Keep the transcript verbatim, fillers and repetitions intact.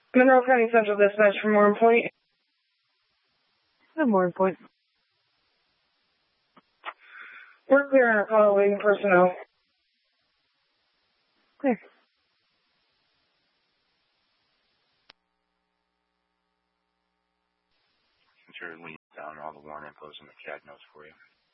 Monroe County Central Dispatch for Moore Point. Good Moore Point. We're clear on our call, waiting personnel. Clear. Since you're leading down all the warrant infos and the C A D notes for you.